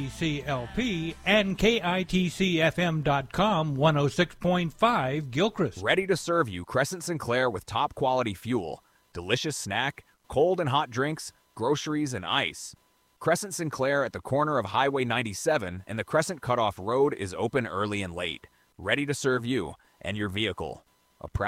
KITCLP, and KITCFM.com 106.5 Gilchrist. Ready to serve you Crescent Sinclair with top quality fuel, delicious snack, cold and hot drinks, groceries, and ice. Crescent Sinclair at the corner of Highway 97 and the Crescent Cutoff Road is open early and late, ready to serve you and your vehicle. A proud